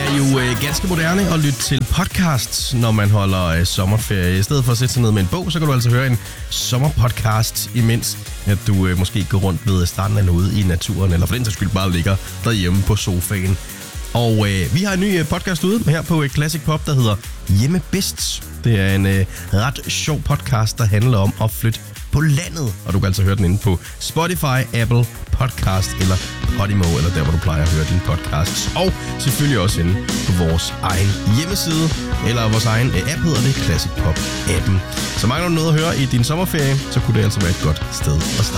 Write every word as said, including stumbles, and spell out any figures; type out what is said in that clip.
er jo øh, ganske moderne at lytte til podcasts, når man holder øh, sommerferie. I stedet for at sætte sig ned med en bog, så kan du altså høre en sommerpodcast, imens at du øh, måske går rundt ved stranden eller ude i naturen, eller for den sags skyld bare ligger derhjemme på sofaen. Og øh, vi har en ny øh, podcast ude her på øh, Classic Pop, der hedder Hjemme Bedst. Det er en øh, ret sjov podcast, der handler om at flytte på landet. Og du kan altså høre den inde på Spotify, Apple Podcast eller Podimo, eller der, hvor du plejer at høre dine podcasts. Og selvfølgelig også inde på vores egen hjemmeside, eller vores egen øh, app hedder det, Classic Pop-appen. Så mangler du noget at høre i din sommerferie, så kunne det altså være et godt sted at starte.